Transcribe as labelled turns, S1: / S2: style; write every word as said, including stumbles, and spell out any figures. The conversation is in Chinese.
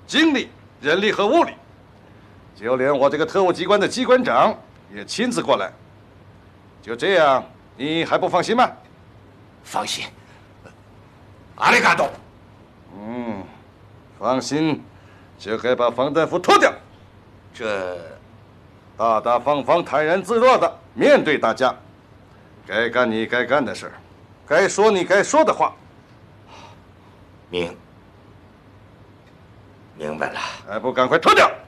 S1: 精力、人力和物力，就连我这个特务机关的机关长也亲自过来。就这样，你还不放心吗？
S2: 放心，阿里嘎多。
S1: 嗯，放心，就该把防弹服脱掉。
S2: 这
S1: 大大方方、坦然自若的面对大家，该干你该干的事，该说你该说的话。
S2: 明明白了，
S1: 还不赶快脱掉！